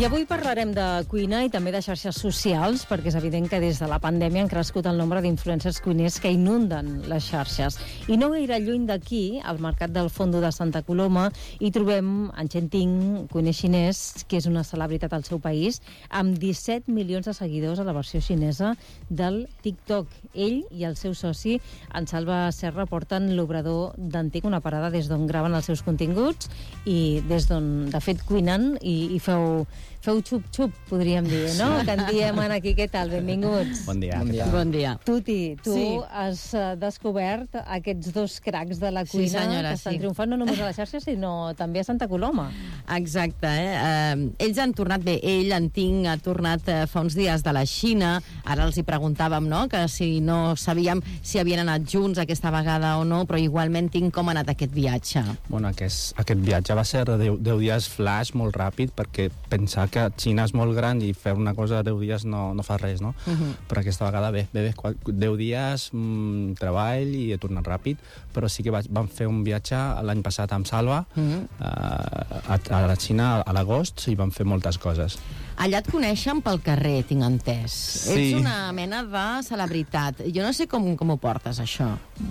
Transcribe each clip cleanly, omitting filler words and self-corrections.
I avui parlarem de cuina i també de xarxes socials, perquè és evident que des de la pandèmia han crescut el nombre d'influencers cuiners que inunden les xarxes. I no gaire lluny d'aquí, al Mercat del Fondo de Santa Coloma, hi trobem en Chen Ting, cuiner xinès, que és una celebritat al seu país, amb 17 milions de seguidors a la versió xinesa del TikTok. Ell i el seu soci, en Salva Serra, porten l'Obrador d'Antic, una parada des d'on graven els seus continguts i des d'on, de fet, cuinen i feu xup-xup, podríem dir, no? Sí. Que en diem aquí, què tal? Benvinguts. Bon dia. Bon dia. Tuti, tu has descobert aquests dos cracs de la cuina que estan triomfant no només a la xarxa, sinó també a Santa Coloma. Exacte, ells han tornat bé. Ell, en Ting, ha tornat fa uns dies de la Xina. Ara els hi preguntàvem, no?, que si no sabíem si havien anat junts aquesta vegada o no, però igualment, Ting, com ha anat aquest viatge? Bueno, aquest viatge va ser de 10 dies flash, molt ràpid, perquè pensar que Xina és molt gran i fer una cosa de 10 dies no fa res, no? Però aquesta vegada bé, 10 dies, treball i he tornat ràpid, però sí que vam fer un viatge l'any passat amb Salva a la Xina a l'agost i vam fer moltes coses. Allà et coneixen pel carrer, tinc entès. Sí. Ets una mena de celebritat. Jo no sé com ho portes, això.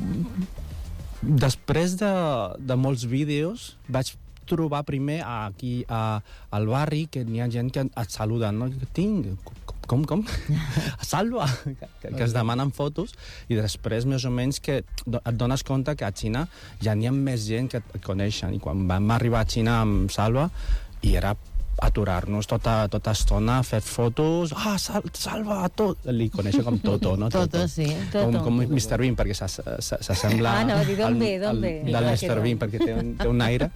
Després de molts vídeos vaig trobar primer aquí al barri que n'hi ha gent que et saluden, no? Com? Salva! Que es demanen fotos i després més o menys que et dones compte que a Xina ja n'hi ha més gent que et coneixen i quan vam arribar a Xina amb Salva i era aturar-nos tota estona, fer fotos, Salva, tot! Li coneixen com Toto, no? Toto, sí. Com Mr. Bean, perquè s'assembla no, a dir d'on ve. Del Mr. Bean, perquè té un aire.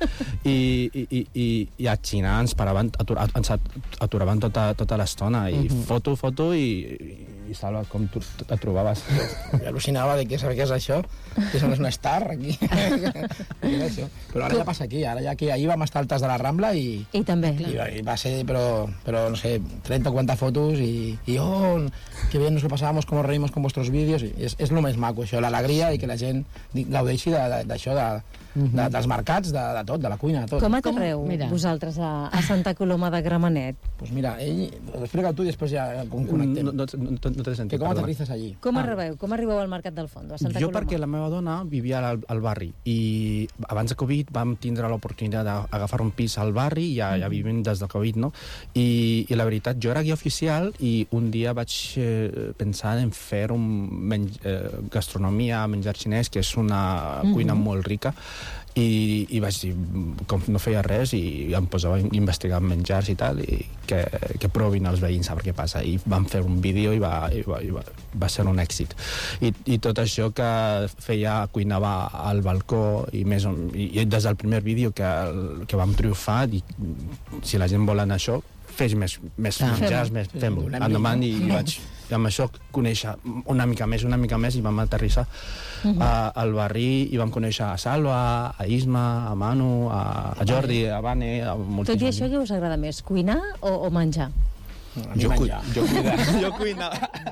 I a Xina ens aturaven tota l'estona, i foto, i Salva, com tu et trobaves? Jo al·lucinava de què saber què és això, que és una star aquí. Però ara ja passa aquí, ahir vam estar altes de la Rambla i també. I va ser, però no sé, 30 o 40 fotos y que bien nos lo pasábamos, como reímos con vuestros vídeos, i és lo més maco, això, l'alegria i que la gent gaudeixi d'això, dels mercats, de tot, de la cuina, de tot. Com aterreu vosaltres a Santa Coloma de Gramenet? Pues mira, explica tu i després ja connectem. No t'he sentit. Com aterrizes allí? Com arribeu al Mercat del Fondo, a Santa Coloma? Jo perquè la meva dona vivia al barri i abans de Covid vam tindre l'oportunitat d'agafar un pis al barri i ja vivim des del Covid, no? I la veritat, jo era guia oficial i un dia vaig pensar en fer gastronomia, menjar xinès, que és una cuina molt rica, i vaig dir, com no feia res, i em posava a investigar menjars i tal, i que provin els veïns a veure què passa, i vam fer un vídeo i va ser un èxit, i tot això que cuinava al balcó i des del primer vídeo que vam triomfar, i si la gent vol anar això, fes més menjars, fem-ho endavant, i vaig amb això conèixer una mica més i vam aterrissar al barri i vam conèixer a Salva, a Isma, a Manu, a Jordi, a Vane, a moltíssim. Tot i això, què us agrada més, cuinar o menjar? Jo cuinar.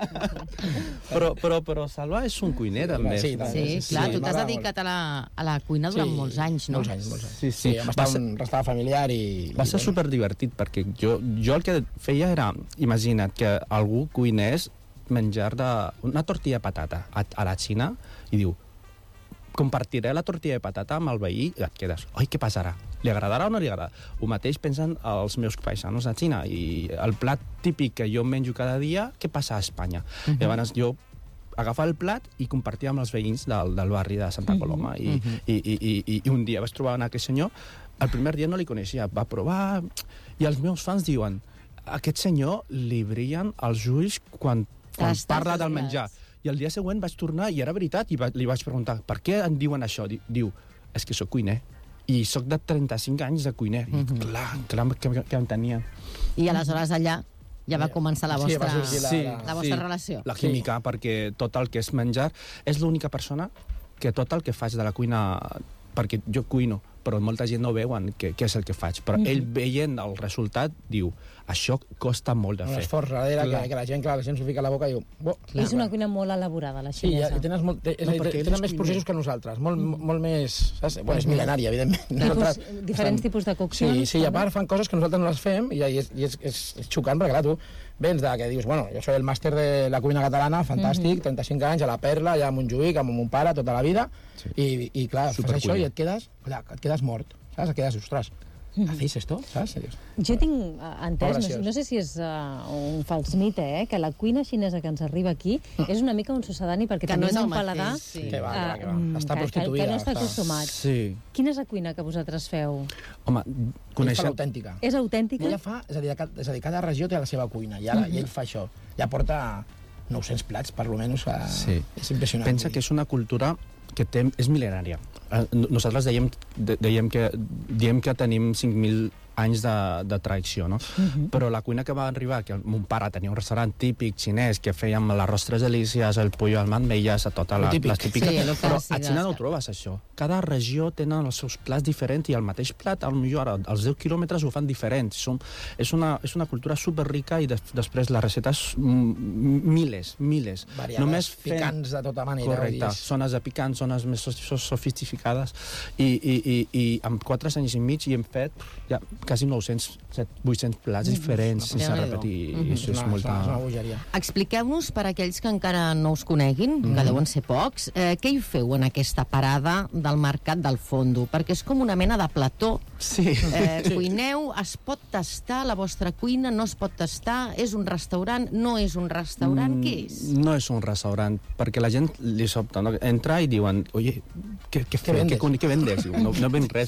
Però Salva és un cuiner, també. Sí, clar, tu t'has dedicat a la cuina durant molts anys, no? Molts anys. Sí, vam estar en un restaurant familiar i... Va ser superdivertit, perquè jo el que feia era, imagina't que algú cuinés menjar una tortilla de patata a la Xina i diu, compartiré la tortilla de patata amb el veí i et quedes, oi, què passarà? Li agradarà o no li agradarà? Ho mateix pensen els meus paisanos a Xina, i el plat típic que jo menjo cada dia, què passa a Espanya? Llavors jo agafava el plat i compartia amb els veïns del barri de Santa Coloma, i un dia vaig trobar aquest senyor, el primer dia no li coneixia, va provar, i els meus fans diuen, aquest senyor li brillen els ulls quan parla del menjar. I el dia següent vaig tornar i era veritat, i li vaig preguntar, per què en diuen això? Diu, és que soc cuiner, i soc de 35 anys de cuiner. I clar que em tenia. I aleshores allà ja va començar la vostra relació. La química, perquè tot el que és menjar és l'única persona que tot el que faig de la cuina, perquè jo cuino, però molta gent no veuen què és el que faig. Però ell, veient el resultat, diu, això costa molt de Un fer. esforç darrere que la gent s'ho fica a la boca i diu... És una cuina molt elaborada, la Sí, xinesa. i tenen més processos que nosaltres, molt més... Saps? Bueno, és mil·lenària, evidentment. Diferents tipus de coccions. Sí, i a part fan coses que nosaltres no les fem i és xocant, perquè clar, tu vens que dius, bueno, jo soy el màster de la cuina catalana, fantàstic, 35 anys, a la Perla, allà a Montjuïc, amb mon pare, tota la vida, i clar, fas això i et quedes mort, saps? Et quedes, ostres, ¿hacéis esto? ¿Sabes? Jo tinc entès, no sé si és un fals mite, que la cuina xinesa que ens arriba aquí és una mica un sucedani perquè Que no és tenim el un mateix, paladar sí. Que va. Està prostituïda. que no està acostumat. Sí. Quina és la cuina que vosaltres feu? Home, Ell fa coneixem... l'autèntica. És autèntica? Ella fa, és a dir, cada regió té la seva cuina, i ell fa això. Ja porta 900 plats, per lo menos. Sí. És impressionant. Pensa que és una cultura que és mil·lenària. Nosaltres diem que tenim 5.000 anys de tradició, no? Però la cuina que va arribar, que mon pare tenia un restaurant típic xinès, que fèiem les rostres delícies, el pollo al mandmelles, tota les típiques, Sí, lo però clàssic. a Xina no ho trobes, això. Cada regió tenen els seus plats diferents i el mateix plat, potser als 10 quilòmetres ho fan diferent. És una cultura superrica i després les receptes milers. Variades, picants de tota manera. Correcte, zones de picants, zones més sofisticades i amb 4 anys i mig hi hem fet ja quasi 800 plats diferents sense repetir. I això és molta... És una bogeria. Expliqueu-nos, per aquells que encara no us coneguin, que deuen ser pocs, què hi feu en aquesta parada del Mercat del Fondo? Perquè és com una mena de plató. Sí. Cuineu, es pot tastar la vostra cuina, no es pot tastar, és un restaurant, no és un restaurant, què és? No és un restaurant, perquè la gent li sobta, no? Entra i diuen, oye, què vendes? Què vendes? Diu, no ven res.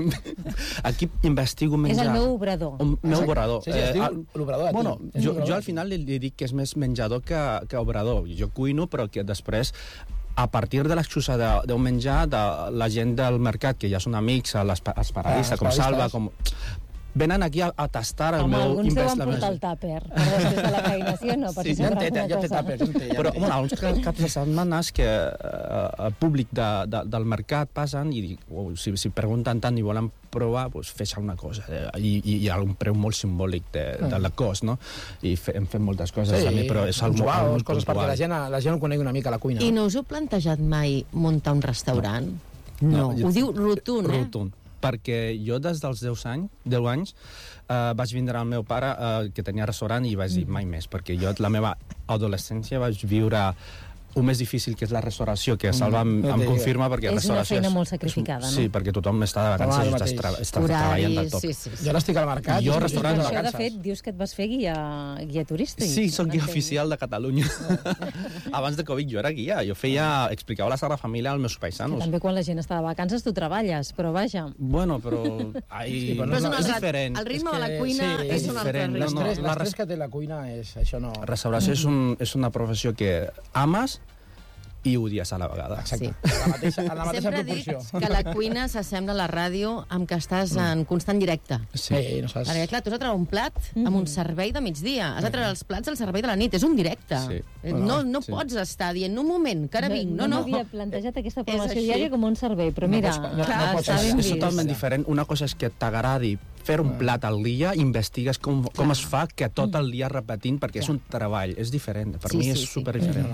Aquí investigo menjar. És el meu obrador. El meu obrador. Sí, es diu l'obrador. Bueno, jo al final li dic que és més menjador que obrador. Jo cuino, però que després a partir de l'excusa d'un menjar de la gent del mercat, que ja són amics, els paradistes, com Salva, com... venen aquí a tastar el meu... Alguns deuen portar el tàper per després de la feina, sí o no? Per si Ja sembla alguna té cosa. tàpers. Però, uns caps de setmanes que el públic del mercat passen i si pregunten tant i volen provar, doncs fes alguna cosa. I hi ha un preu molt simbòlic de la cost, no? I hem fet moltes coses també, però és algo molt coses perquè puntual. la gent ho conegui una mica, la cuina. I no us heu plantejat mai muntar un restaurant? No. Ho diu rotund, Rotund. Perquè jo des dels 10 anys vaig vindre al meu pare que tenia restaurant i vaig dir mai més, perquè jo la meva adolescència vaig viure el més difícil, que és la restauració, que Salva em confirma, perquè És una restauració feina molt sacrificada, no? Sí, perquè tothom està de vacances i està treballant del tot. Sí. Jo ara estic al mercat. Jo, i restaurant, estic Això, de vacances. fet, dius que et vas fer guia turístic. Sí, soc guia Entenc. oficial de Catalunya. Abans de Covid jo era guia. Jo explicava la Sagrada Família als meus paisanos. També quan la gent està de vacances tu treballes, però vaja. Bueno, però... Però és diferent. El ritme de la cuina és un altre diferent. ritme. L'estrès que té la cuina és això, no... Restauració és una professió que ames i odies a la vegada. Exacte. Sí. En la mateixa Sempre proporció. dic que la cuina s'assembla a la ràdio amb què estàs en constant directe. Sí, no saps... Perquè, clar, tu has de treure un plat amb un servei de migdia. Has de treure els plats al servei de la nit. És un directe. Sí. No pots estar dient, un moment, que ara vinc. No. m'havia plantejat aquesta programació així. diària com un servei, però mira, pots- està ben És vist. totalment diferent. Una cosa és que t'agradi fer un plat al dia, investigues com es fa, que tot el dia repetint, perquè és un treball, és diferent. Per mi és superdiferent.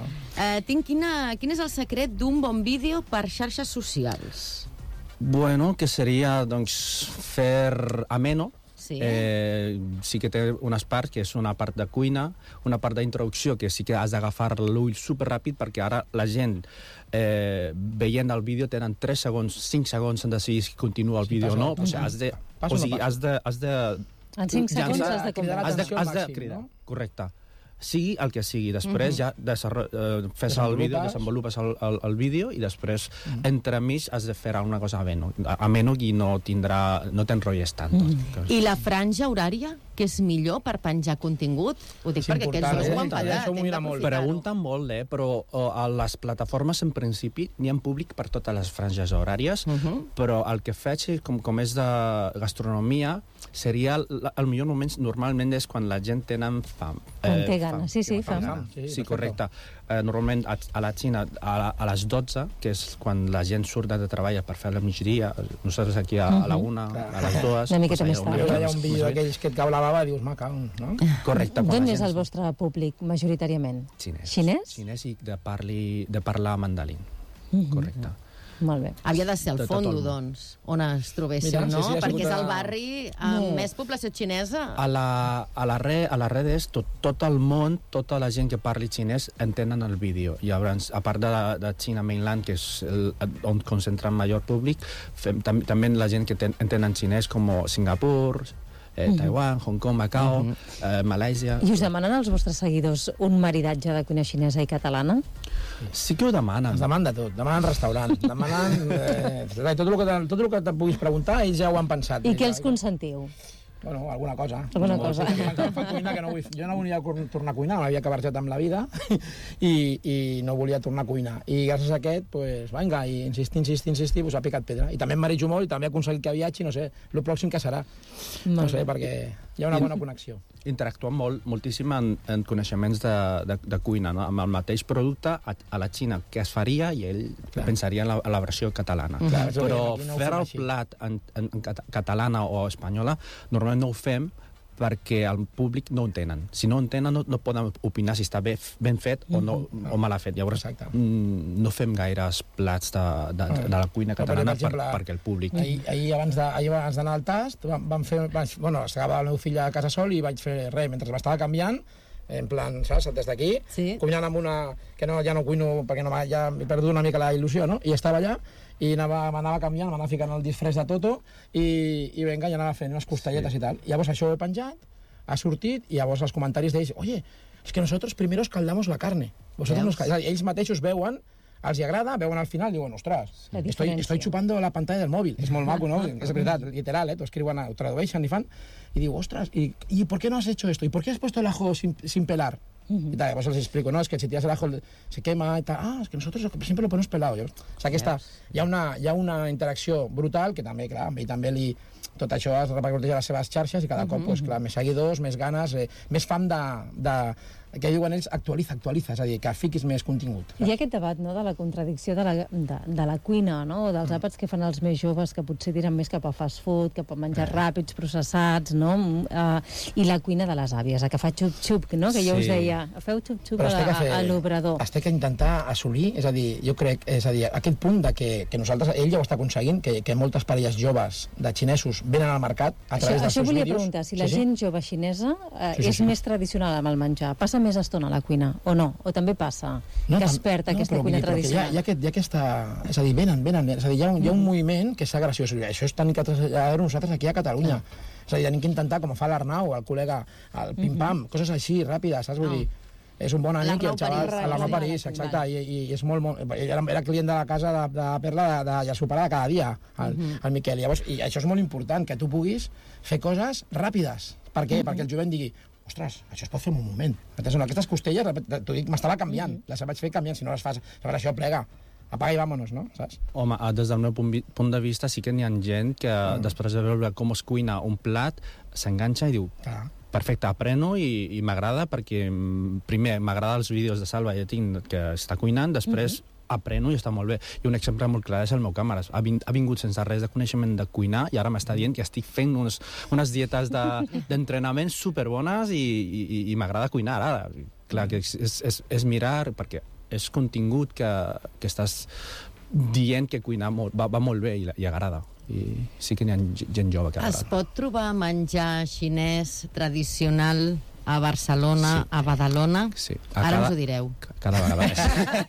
Quin és el secret d'un bon vídeo per xarxes socials? Bueno, que seria, doncs, fer ameno. Sí. Sí que té unes parts, que és una part de cuina, una part d'introducció, que sí que has d'agafar l'ull superràpid, perquè ara la gent, veient el vídeo, tenen 3 segons, 5 segons en decidir si continua el vídeo o no. O sigui, has de... En 5 segons llançar- has de cridar comprar. l'atenció al has de màxim, cridar, no? correcte. Sigui el que sigui. Després ja fes el vídeo, desenvolupes el vídeo i després, entremig, has de fer alguna cosa ameno i no t'enrotlles tant. I la franja horària? què és millor per penjar contingut? Ho dic perquè aquests dos ho han patat. Pregunten molt, però a les plataformes, en principi, n'hi ha públic per totes les franges horàries, però el que faig, com és de gastronomia, seria el millor moment, normalment és quan la gent tenen fam. Quan té gana, sí, fam. Sí, correcte. Normalment a la Xina, a les 12, que és quan la gent surt de treball per fer la migdia, nosaltres aquí a la 1, a les 2... Una miqueta més tard. Jo veia un vídeo d'aquells que et cau la bava i dius, maca, no? Correcte. D'on és el vostre públic, majoritàriament? Xinès. Xinès i de parlar mandarín. Correcte. Molt bé. Havia de ser al Fondo, doncs, on es trobéssiu, no? Perquè és el barri amb més població xinesa. A la redes, tot el món, tota la gent que parli xinès entenen el vídeo. Llavors, a part de China Mainland, que és on concentra el major públic, també la gent que entenen xinès com Singapur, Taiwan, Hong Kong, Macau, Malàisia... I us demanen als vostres seguidors un maridatge de cuina xinesa i catalana? Sí que ho demanen. Ens demanen de tot. Demanen restaurant, demanen... tot el que te puguis preguntar, ells ja ho han pensat. I què els consentiu? Bueno, alguna cosa. Alguna cosa. Cuinar, que no vull... Jo no volia tornar a cuinar, m'havia acabat amb la vida i no volia tornar a cuinar. I gràcies a aquest, pues, vinga, i insistir, pues, ha picat pedra. I també em marejo molt i també he aconseguit que viatgi, no sé, el pròxim que serà. No sé, perquè hi ha una bona connexió. Interactuem moltíssim en coneixements de cuina, no? Amb el mateix producte a la Xina que es faria i ell pensaria en la versió catalana. Però fer el plat en catalana o espanyola normalment no ho fem perquè el públic no ho entenen. Si no ho entenen, no poden opinar si està ben fet o mal fet. Llavors, no fem gaires plats de la cuina catalana perquè el públic... Ahir abans d'anar al tast, estava el meu fill a casa sol i vaig fer res, mentre m'estava canviant, en plan, saps, des d'aquí, cuinant amb una... que ja no cuino perquè ja he perdut una mica la il·lusió, no? I estava allà i m'anava canviant, m'anava ficant el disfress de Toto i venga, i anava fent unes costelletes i tal. I llavors això ho he penjat, ha sortit, i llavors els comentaris d'ells, oye, es que nosotros primero escaldamos la carne. Ells mateixos veuen, els agrada, veuen al final, diuen, ostres, estoy chupando la pantalla del móvil. És molt maco, no? És veritat, literal, t'ho escriuen, ho tradueixen i fan, i diu, ostres, ¿y por qué no has hecho esto? ¿Y por qué has puesto el ajo sin pelar? Y tal, pues les explico, no, es que si tiras el ajo se quema y tal, es que nosotros siempre lo ponemos pelado. O sigui, hi ha una interacció brutal que també, clar, amb ell també tot això es repercuteix a les seves xarxes i cada cop, clar, més seguidors, més ganes, més fam que diuen ells, actualitza, és a dir, que fiquis més contingut. Hi ha aquest debat, no?, de la contradicció de la cuina, no?, o dels àpats que fan els més joves, que potser tiren més cap a fast food, cap a menjar ràpids, processats, no?, i la cuina de les àvies, que fa xup-xup, no?, que jo us deia, feu xup-xup a l'obrador. Has de intentar assolir, és a dir, jo crec, aquest punt de que nosaltres, ell ja ho està aconseguint, que moltes parelles joves de xinesos venen al mercat a través dels seus vídeos. Això volia preguntar, si la gent jove xinesa és més tradicional amb el menjar, passa més estona a la cuina, o no? O també passa que es perd aquesta cuina tradicional? Hi ha aquesta... És a dir, venen. És a dir, hi ha un moviment que és graciós. Això és tant que traslladar nosaltres aquí a Catalunya. És a dir, tenim que intentar, com fa l'Arnau, el col·lega, el pim-pam, coses així, ràpides, saps? Vull dir, és un bon amic i el xaval a l'Arnau París, exacte, i és molt... Era client de la casa de Perla de Soparada cada dia, el Miquel. I això és molt important, que tu puguis fer coses ràpides. Per què? Perquè el jovent digui, ostres, això es pot fer en un moment. Aquestes costelles, t'ho dic, m'estava canviant. Les vaig fer canviant, si no les fas... Llavors això plega. Apaga i vámonos, no? Saps? Home, des del meu punt de vista sí que n'hi ha gent que després de veure com es cuina un plat s'enganxa i diu, perfecte, apreno i m'agrada perquè primer m'agrada els vídeos de Salva Lletín que està cuinant, després apreno i està molt bé. I un exemple molt clar és el meu càmeres. Ha vingut sense res de coneixement de cuinar i ara m'està dient que estic fent unes dietes d'entrenament superbones i m'agrada cuinar ara. Clar, que és mirar, perquè és contingut que estàs dient que cuinar va molt bé i agrada. I sí que n'hi ha gent jove que agrada. Es pot trobar menjar xinès tradicional a Barcelona, a Badalona? Sí. Ara ens ho direu. Cada vegada més.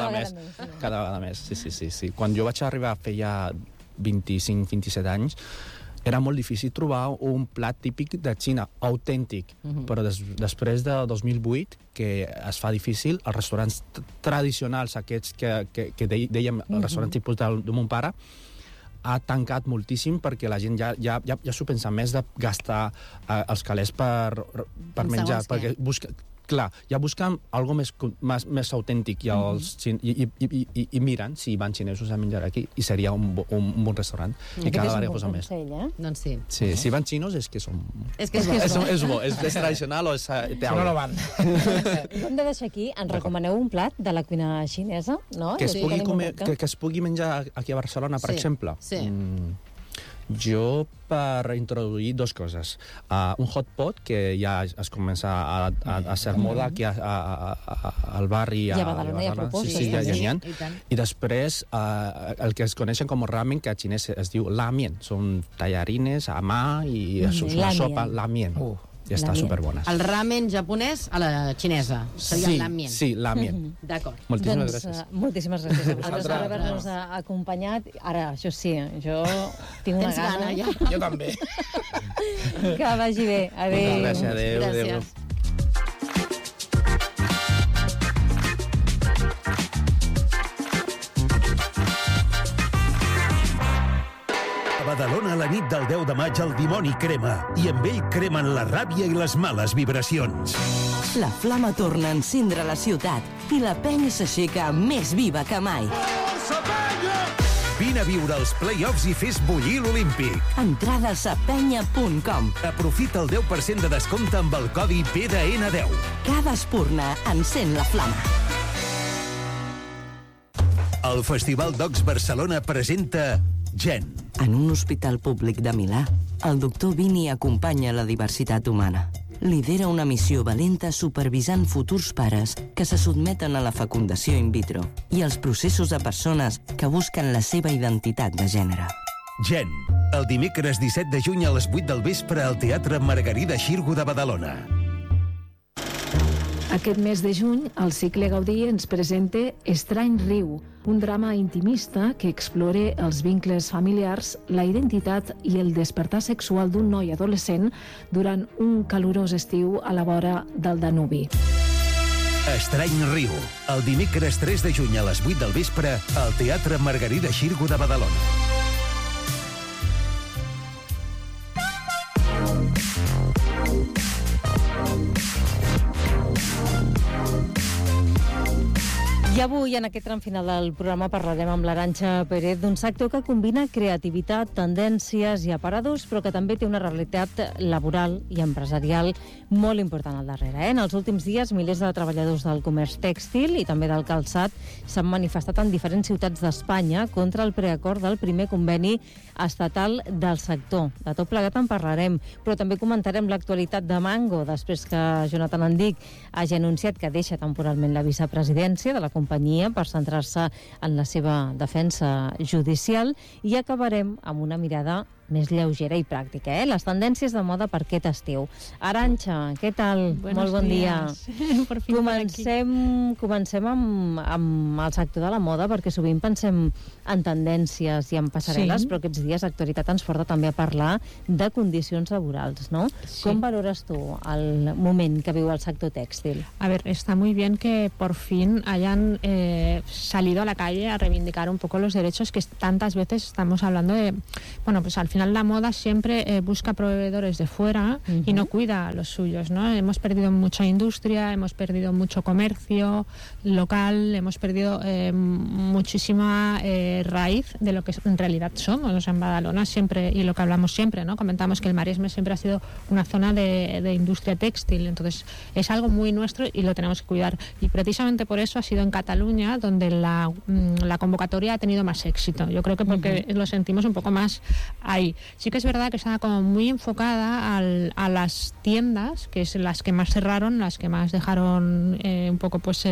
Cada vegada més. Sí. Quan jo vaig arribar feia 25-27 anys, era molt difícil trobar un plat típic de Xina, autèntic. Però després de 2008, que es fa difícil, els restaurants tradicionals, aquests que dèiem, els restaurants tipus de mon pare, ha tancat moltíssim perquè la gent ja s'ho pensa més de gastar els calés per menjar, perquè clar, ja busquen algo més autèntic i miren si van xinesos a menjar aquí i seria un bon restaurant i cada vegada posa més. Doncs sí. Sí, si van xinos és que són... És que és bo. És tradicional o és... Si no, no van. Hem de deixar aquí, ens recomaneu un plat de la cuina xinesa, no? Que es pugui menjar aquí a Barcelona, per exemple? Sí. Jo, per introduir dues coses. Un hot pot, que ja es comença a ser moda aquí al barri. I a Badalona hi ha propostes. Sí, ja n'hi ha. I després, el que es coneixen com ramen, que a xinès es diu lamien. Són tallarines a mà i és una sopa lamien. I està superbona. El ramen japonès a la xinesa. Seria lamien. Sí, lamien. D'acord. Moltíssimes gràcies. Moltíssimes gràcies a vosaltres per haver-nos acompanyat. Ara, això sí, jo tinc una gana. Jo també. Que vagi bé. Adéu. Gràcies, adéu. Gràcies. A Badalona, la nit del 10 de maig, el dimoni crema, i amb ell cremen la ràbia i les males vibracions. La flama torna a encendre la ciutat i la penya s'aixeca més viva que mai. Vine a viure els play-offs i fes bullir l'Olímpic. Entrades a penya.com. Aprofita el 10% de descompte amb el codi PDN10. Cada espurna encén la flama. El Festival Docs Barcelona presenta Gen. En un hospital públic de Milà, el doctor Vini acompanya la diversitat humana. Lidera una missió valenta supervisant futurs pares que se sotmeten a la fecundació in vitro i els processos de persones que busquen la seva identitat de gènere. Gen. El dimecres 17 de juny a les 8 del vespre al Teatre Margarida Xirgu de Badalona. Aquest mes de juny, el cicle Gaudí ens presenta Estrany riu, un drama intimista que explora els vincles familiars, la identitat i el despertar sexual d'un noi adolescent durant un calorós estiu a la vora del Danubi. Estrany riu. El dimecres 3 de juny a les 8 del vespre al Teatre Margarida Xirgu de Badalona. I avui, en aquest tram final del programa, parlarem amb l'Arantxa Pérez d'un sector que combina creativitat, tendències i aparadors, però que també té una realitat laboral i empresarial molt important al darrere. En els últims dies, milers de treballadors del comerç tèxtil i també del calçat s'han manifestat en diferents ciutats d'Espanya contra el preacord del primer conveni estatal del sector. De tot plegat en parlarem, però també comentarem l'actualitat de Mango, després que Jonathan Andic hagi anunciat que deixa temporalment la vicepresidència de la companyia per centrar-se en la seva defensa judicial, i acabarem amb una mirada més lleugera i pràctica, les tendències de moda per aquest estiu. Arantxa, què tal? Molt bon dia. Comencem amb el sector de la moda, perquè sovint pensem en tendències i en passarel·les, però aquests dies l'actualitat ens porta també a parlar de condicions laborals, ¿no? Sí. Com valores tú el moment que viu el sector tèxtil? A ver, está muy bien que por fin hayan salido a la calle a reivindicar un poco los derechos que tantas veces estamos hablando de... Bueno, pues al final la moda siempre busca proveedores de fuera y no cuida a los suyos, ¿no? Hemos perdido mucha industria, hemos perdido mucho comercio local, hemos perdido muchísima raíz de lo que en realidad somos. O sea, en Badalona siempre, y lo que hablamos siempre, ¿no? Comentamos que el Maresme siempre ha sido una zona de industria textil, entonces es algo muy nuestro y lo tenemos que cuidar. Y precisamente por eso ha sido en Cataluña donde la convocatoria ha tenido más éxito. Yo creo que porque lo sentimos un poco más ahí. Sí que es verdad que está como muy enfocada a las tiendas, que es las que más cerraron, las que más dejaron un poco pues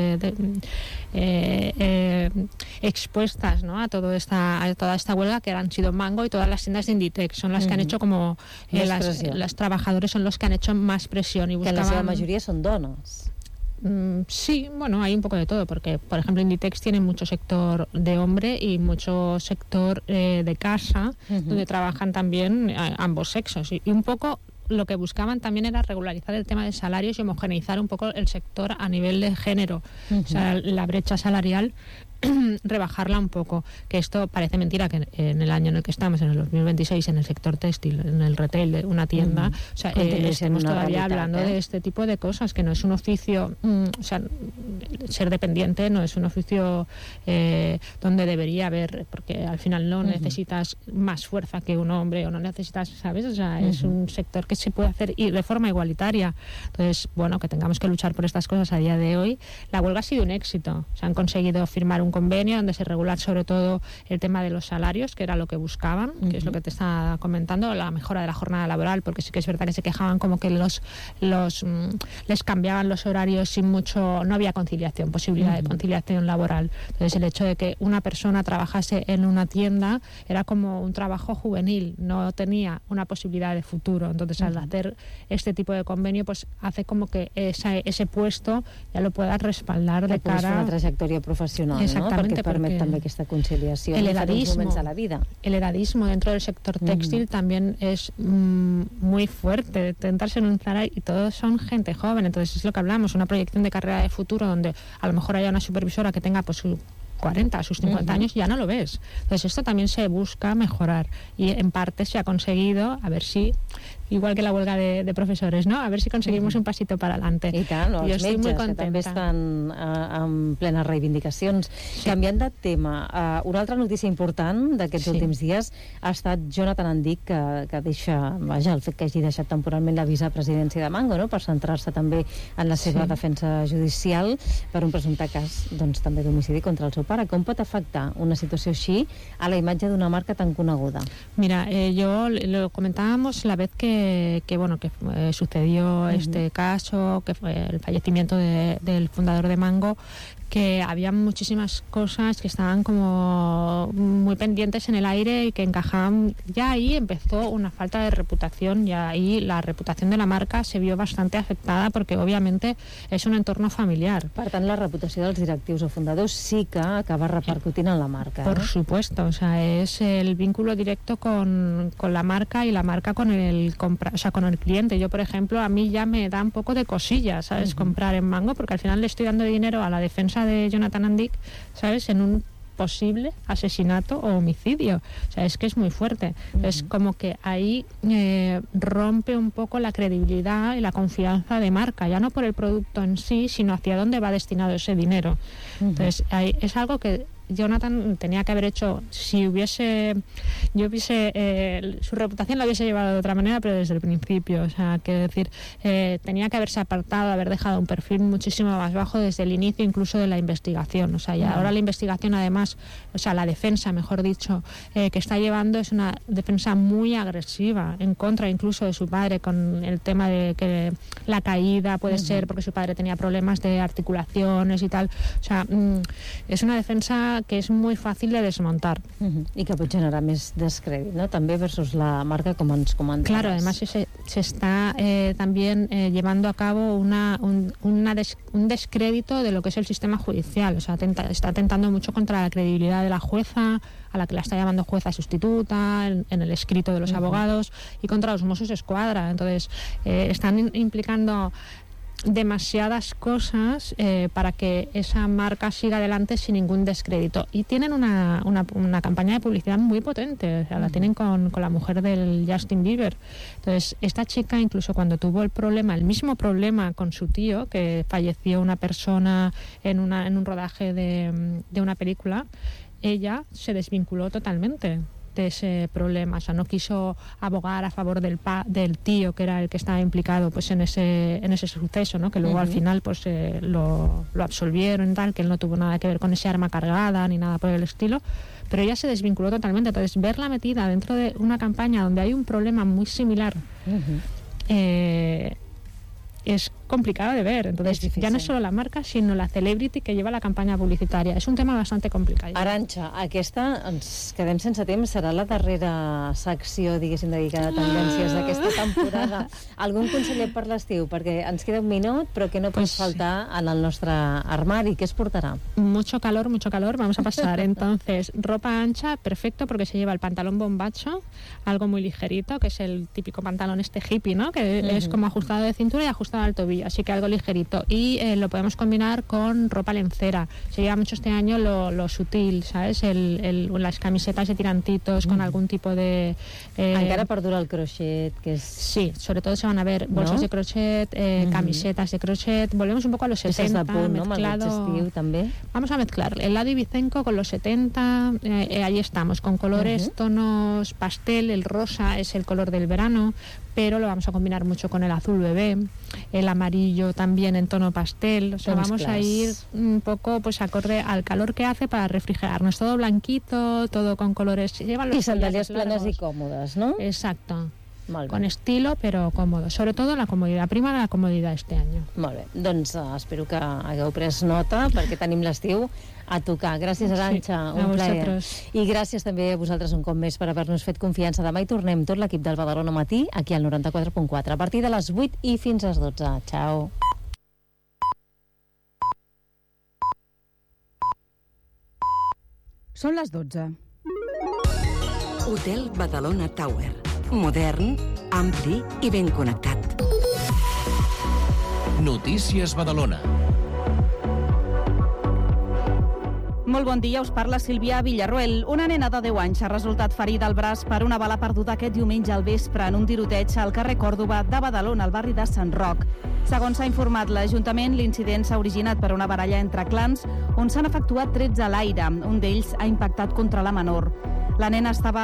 expuestas, ¿no? a toda esta huelga, que han sido Mango y todas las tiendas de Inditex. Son las que han hecho como las trabajadores son los que han hecho más presión y buscaban... Que la seva majoria són dones. Sí, bueno, hay un poco de todo, porque, por ejemplo, Inditex tiene mucho sector de hombre y mucho sector de casa, donde trabajan también ambos sexos. Y un poco lo que buscaban también era regularizar el tema de salarios y homogeneizar un poco el sector a nivel de género. O sea, la brecha salarial rebajarla un poco, que esto parece mentira que en el año en el que estamos, en el 2026, en el sector textil, en el retail de una tienda, o sea, estemos todavía hablando de este tipo de cosas, que no es un oficio, o sea, ser dependiente no es un oficio donde debería haber, porque al final no necesitas más fuerza que un hombre, o no necesitas, ¿sabes? O sea, es un sector que se puede hacer y de forma igualitaria. Entonces, bueno, que tengamos que luchar por estas cosas a día de hoy. La huelga ha sido un éxito. Se han conseguido firmar un convenio donde se regular sobre todo el tema de los salarios, que era lo que buscaban, que es lo que te estaba comentando, la mejora de la jornada laboral, porque sí que es verdad que se quejaban como que les cambiaban los horarios sin mucho, no había conciliación, posibilidad de conciliación laboral. Entonces el hecho de que una persona trabajase en una tienda era como un trabajo juvenil, no tenía una posibilidad de futuro. Entonces al hacer este tipo de convenio, pues hace como que ese puesto ya lo puedas respaldar de cara a una trajectòria professional, no? Perquè permet també aquesta conciliació en diferents moments de la vida. El edadismo dentro del sector textil también es muy fuerte. Tentarse en un Zara y todos son gente joven. Entonces es lo que hablamos, una proyección de carrera de futuro donde a lo mejor haya una supervisora que tenga pues sus 40, sus 50 años, ya no lo ves. Entonces esto también se busca mejorar y en parte se ha conseguido, a ver si, igual que la huelga de profesores, ¿no? A ver si conseguimos un pasito para adelante. I tant, els metges, que també estan en plenes reivindicacions. Canviant de tema, una altra notícia important d'aquests últims dies ha estat Jonathan Andic, que deixa, vaja, el fet que hagi deixat temporalment la vicepresidència de Mango, no?, per centrar-se també en la seva defensa judicial per un presumpte cas, doncs, també d'homicidi contra el seu pare. Com pot afectar una situació així a la imatge d'una marca tan coneguda? Mira, yo lo comentábamos la vez que sucedió este caso, que fue el fallecimiento del fundador de Mango, que había muchísimas cosas que estaban como muy pendientes en el aire y que encajaban. Ya ahí empezó una falta de reputación, y ahí la reputación de la marca se vio bastante afectada porque obviamente es un entorno familiar. Per tant, la reputació dels directius o fundadors sí que acaba repercutint en la marca. Por supuesto, o sea, es el vínculo directo con la marca y la marca con el con el cliente. Yo, por ejemplo, a mí ya me da un poco de cosillas, ¿sabes? Comprar en Mango, porque al final le estoy dando dinero a la defensa de Jonathan Andic, ¿sabes?, en un posible asesinato o homicidio. O sea, es que es muy fuerte. Es como que ahí rompe un poco la credibilidad y la confianza de marca, ya no por el producto en sí, sino hacia dónde va destinado ese dinero. Entonces, ahí es algo que Jonathan tenía que haber hecho, su reputación la hubiese llevado de otra manera, pero desde el principio. O sea, quiero decir, tenía que haberse apartado, haber dejado un perfil muchísimo más bajo desde el inicio incluso de la investigación. O sea, y ahora la investigación además, o sea, la defensa, mejor dicho, que está llevando es una defensa muy agresiva en contra incluso de su padre, con el tema de que la caída puede ser porque su padre tenía problemas de articulaciones y tal. O sea, es una defensa que es muy fácil de desmontar. I que pot generar més descrèdit, ¿no? També versus la marca, com ens comentaves. Claro, además se está también llevando a cabo un descrédito de lo que es el sistema judicial. O sea, está atentando mucho contra la credibilidad de la jueza, a la que la está llamando jueza sustituta, en el escrito de los abogados, y contra los Mossos d'Esquadra. Entonces, están implicando demasiadas cosas para que esa marca siga adelante sin ningún descrédito. Y tienen una campaña de publicidad muy potente, o sea, la tienen con la mujer del Justin Bieber. Entonces, esta chica, incluso cuando tuvo el mismo problema con su tío, que falleció una persona en un rodaje de una película, ella se desvinculó totalmente de ese problema. O sea, no quiso abogar a favor del tío, que era el que estaba implicado pues en ese suceso, ¿no? Que luego al final pues lo absolvieron y tal, que él no tuvo nada que ver con ese arma cargada ni nada por el estilo, pero ella se desvinculó totalmente. Entonces, verla metida dentro de una campaña donde hay un problema muy similar es complicado de ver. Entonces, ya no es solo la marca, sino la celebrity que lleva la campanya publicitària. És un tema bastante complicat. Arantxa, aquesta, ens quedem sense temps, serà la darrera secció, diguéssim, dedicada a tendències d'aquesta temporada. Algun conseller per l'estiu? Perquè ens queda un minut, però que no pot faltar en el nostre armari. Què es portarà? Mucho calor, vamos a pasar. Entonces, ropa ancha, perfecto, porque se lleva el pantalón bombacho, algo muy ligerito, que es el típico pantalón hippie, ¿no? Que es como ajustado de cintura y ajustado al tobillo, así que algo ligerito. Y lo podemos combinar con ropa lencera. Se lleva mucho este año lo sutil, ¿sabes? Las camisetas de tirantitos con algún tipo de... Encara perdura el crochet, que es... Sí, sobre todo se van a ver bolsos de crochet, camisetas de crochet. Volvemos un poco a los 70, mezclado... también. Vamos a mezclar el lado ibicenco con los 70, ahí estamos, con colores, tonos pastel, el rosa es el color del verano, pero lo vamos a combinar mucho con el azul bebé, el amarillo también en tono pastel, o sea, vamos a ir un poco pues acorde al calor que hace para refrigerarnos, todo blanquito, todo con colores, llevan los y sandalias planas y cómodas, ¿no? Exacto. Con estilo, però còmode. Sobretot la comoditat. Prima la comoditat este any. Molt bé. Doncs espero que hagueu pres nota, perquè tenim l'estiu a tocar. Gràcies, Arantxa. Un plaer. I gràcies també a vosaltres un cop més per haver-nos fet confiança. Demà hi tornem tot l'equip del Badalona Matí, aquí al 94.4, a partir de les 8 i fins a les 12. Ciao. Són les 12. Hotel Badalona Tower. Modern, ampli i ben connectat. Notícies Badalona. Molt bon dia, us parla Sílvia Villarroel. Una nena de 10 anys ha resultat ferida al braç per una bala perduda aquest diumenge al vespre en un tiroteig al carrer Còrdova de Badalona, al barri de Sant Roc. Segons s'ha informat l'Ajuntament, l'incident s'ha originat per una baralla entre clans on s'han efectuat trets a l'aire. Un d'ells ha impactat contra la menor. La nena ha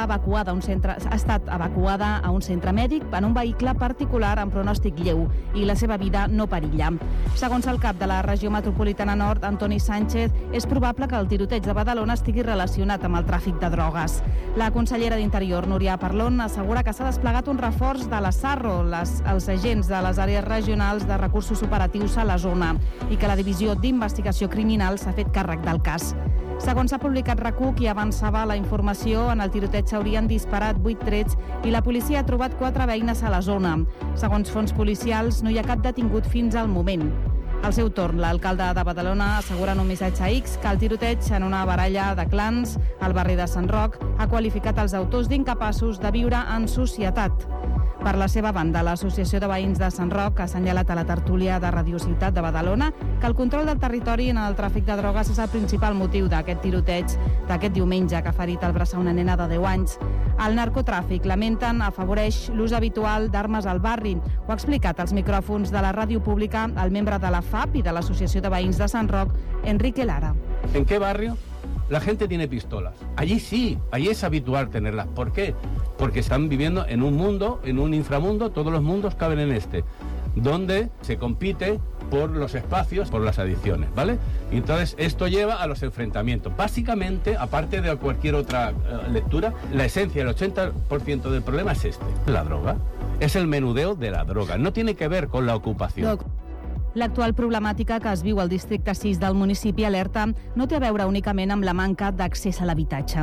estat evacuada a un centre mèdic en un vehicle particular amb pronòstic lleu i la seva vida no perilla. Segons el cap de la regió metropolitana nord, Antoni Sánchez, és probable que el tiroteig de Badalona estigui relacionat amb el tràfic de drogues. La consellera d'Interior, Núria Parlon, assegura que s'ha desplegat un reforç de la SARRO, els agents de les àrees regionals de recursos operatius a la zona, i que la Divisió d'Investigació Criminal s'ha fet càrrec del cas. Segons s'ha publicat RAC1, qui avançava la informació, en el tiroteig s'haurien disparat 8 trets i la policia ha trobat 4 veïnes a la zona. Segons fonts policials, no hi ha cap detingut fins al moment. Al seu torn, l'alcalde de Badalona assegura en un missatge a X que el tiroteig en una baralla de clans al barri de Sant Roc ha qualificat els autors d'incapaços de viure en societat. Per la seva banda, l'Associació de Veïns de Sant Roc ha assenyalat a la tertúlia de Radio Ciutat de Badalona que el control del territori en el tràfic de drogues és el principal motiu d'aquest tiroteig d'aquest diumenge que ha ferit al braç a una nena de 10 anys. El narcotràfic, lamenten, afavoreix l'ús habitual d'armes al barri. Ho ha explicat als micròfons de la ràdio pública el membre de la FAP i de l'Associació de Veïns de Sant Roc, Enrique Lara. ¿En qué barrio? La gente tiene pistolas. Allí sí, allí es habitual tenerlas. ¿Por qué? Porque están viviendo en un mundo, en un inframundo, todos los mundos caben en este, donde se compite por los espacios, por las adicciones, ¿vale? Y entonces esto lleva a los enfrentamientos. Básicamente, aparte de cualquier otra lectura, la esencia, el 80% del problema es la droga. Es el menudeo de la droga. No tiene que ver con la ocupación. L'actual problemàtica que es viu al districte 6 del municipi alerta no té a veure únicament amb la manca d'accés a l'habitatge.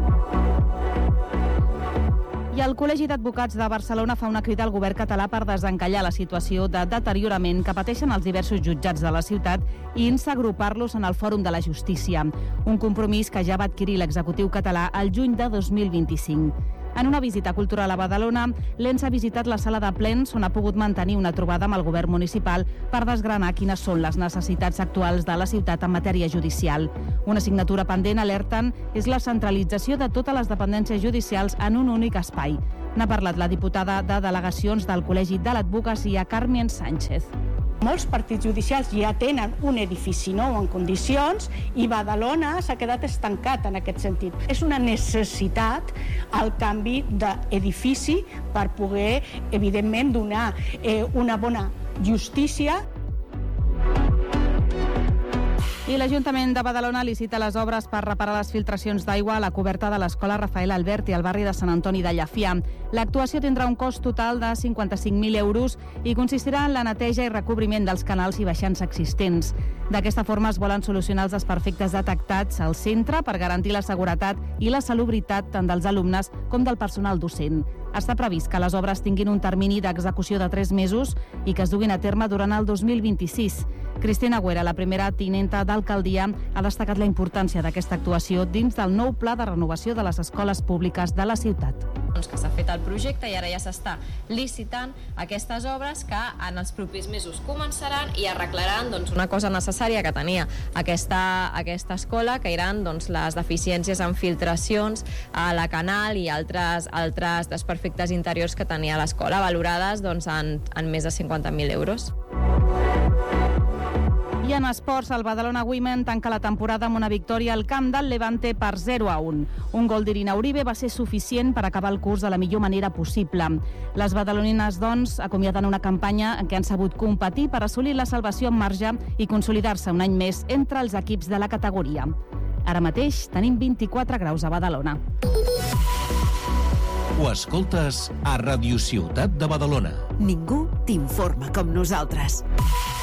I el Col·legi d'Advocats de Barcelona fa una crida al govern català per desencallar la situació de deteriorament que pateixen els diversos jutjats de la ciutat i insagrupar-los en el Fòrum de la Justícia, un compromís que ja va adquirir l'executiu català al juny de 2025. En una visita cultural a Badalona, l'ENS ha visitat la sala de plens on ha pogut mantenir una trobada amb el govern municipal per desgranar quines són les necessitats actuals de la ciutat en matèria judicial. Una assignatura pendent, alerten, és la centralització de totes les dependències judicials en un únic espai. N'ha parlat la diputada de Delegacions del Col·legi de l'Advocacia, Carmen Sánchez. Molts partits judicials ja tenen un edifici nou en condicions i Badalona s'ha quedat estancat en aquest sentit. És una necessitat el canvi d'edifici per poder, evidentment, donar una bona justícia. I l'Ajuntament de Badalona licita les obres per reparar les filtracions d'aigua a la coberta de l'Escola Rafael Alberti al barri de Sant Antoni de Llafià. L'actuació tindrà un cost total de 55.000 euros i consistirà en la neteja i recobriment dels canals i baixants existents. D'aquesta forma es volen solucionar els desperfectes detectats al centre per garantir la seguretat i la salubritat tant dels alumnes com del personal docent. Està previst que les obres tinguin un termini d'execució de 3 mesos i que es duguin a terme durant el 2026. Cristina Agüera, la primera tinenta d'alcaldia, ha destacat la importància d'aquesta actuació dins del nou pla de renovació de les escoles públiques de la ciutat. Que s'ha fet el projecte i ara ja s'està licitant aquestes obres que en els propers mesos començaran i arreglaran una cosa necessària que tenia aquesta escola, que eren les deficiències en filtracions a la canal i altres desperfectes interiors que tenia l'escola, valorades en més de 50.000 euros. I en esports, el Badalona Women tanca la temporada amb una victòria al camp del Levante per 0-1. Un gol d'Irina Uribe va ser suficient per acabar el curs de la millor manera possible. Les badalonines, acomiaden una campanya en què han sabut competir per assolir la salvació en marge i consolidar-se un any més entre els equips de la categoria. Ara mateix tenim 24 graus a Badalona. Ho escoltes a Radio Ciutat de Badalona. Ningú t'informa com nosaltres.